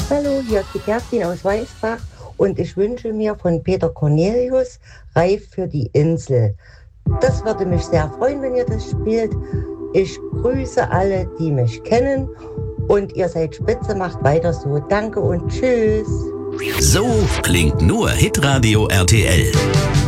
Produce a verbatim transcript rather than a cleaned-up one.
Hallo, hier ist die Kerstin aus Weißbach und ich wünsche mir von Peter Cornelius Reif für die Insel. Das würde mich sehr freuen, wenn ihr das spielt. Ich grüße alle, die mich kennen und ihr seid spitze, macht weiter so. Danke und tschüss. So klingt nur Hitradio R T L.